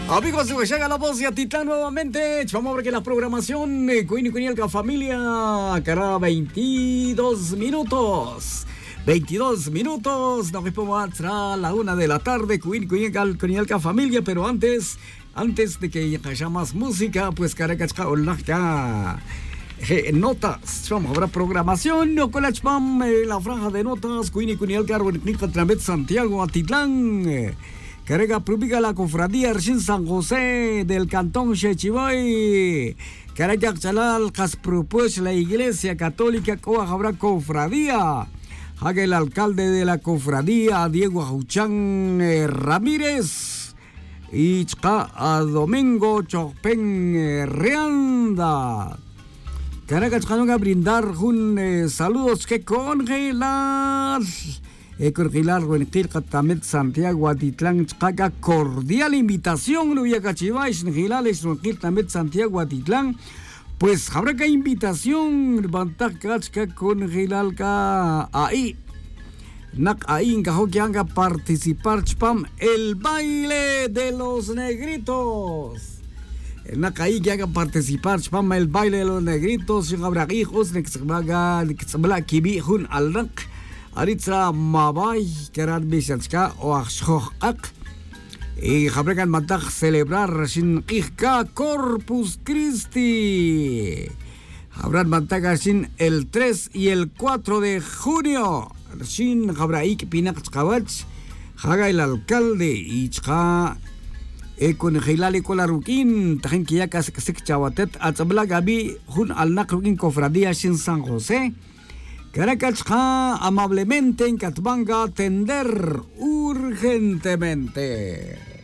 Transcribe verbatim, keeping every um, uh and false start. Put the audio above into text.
Amigos, llega la voz de Atitlán nuevamente. Vamos a ver que la programación Cuini Cunielca Familia, cara veintidós minutos. veintidós minutos. Nos vemos a la una de la tarde. Cuini Cunielca Familia, pero antes, antes de que haya más música, pues Caracas, ya. Notas, vamos a ver programación. No con la franja de notas. Cuini Cunielca Santiago Atitlán. Carega pública la cofradía Erchin San José del Cantón Chechiboy. Carega Chalal Caspropues la Iglesia Católica Coa habrá cofradía. Haga el alcalde de la cofradía Diego Auchán eh, Ramírez. Y Chka a Domingo Chopen eh, Reanda. Carega Chanoga brindar un eh, saludos que congelar. Ecorgilar Renquil Catamet Santiago Atitlán Chcaca cordial invitación no ya cachivais Ngilales Renquil Tamet Santiago Atitlán. Pues habrá que invitación Bantacachca con Gilalca ahí Nak ahí que haga participar chpam el baile de los negritos. Nak ahí que haga participar chpam el baile de los negritos. Habrá hijos Nexbaga Nexbla Kibi Hun Alnak Aritra Mabay, Keran Bisanska, o Axoak, y Jabregan Matak celebrar sin Ika Corpus Christi. Habrán Mataga sin el tres y el cuatro de junio. Sin Jabraik Pinak Kabach, Haga el alcalde y Chka. Con Hilali Colarukin, Tajenkiakas Sekchawatet, Atzabla Gabi, Hun al Nakrukin Cofradía sin San José. Caracas amablemente en Catbanga atender urgentemente.